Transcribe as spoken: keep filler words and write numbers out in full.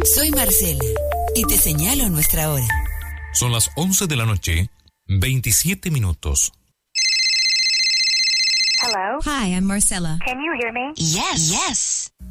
Soy Marcela y te señalo nuestra hora. Son las once de la noche, veintisiete minutos. Hello? Hi, I'm Marcella. Can you hear me? Yes. Yes.